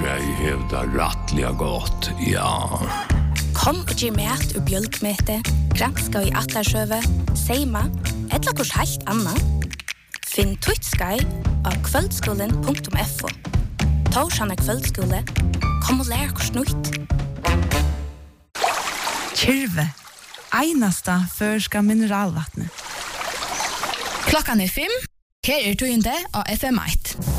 Sverige hävdar rattliga gott, ja. Kom og gi mat og bjølkmete, granska i Atlarsøve, seima, eller kurs helt anna. Finn Tutskei av kvöldskolen.fo. Torsjana kvöldskole, kom og lær kurs nytt. Kyrve, einasta førska mineralvattnet. Klokkan 5, her tøyende av FM1.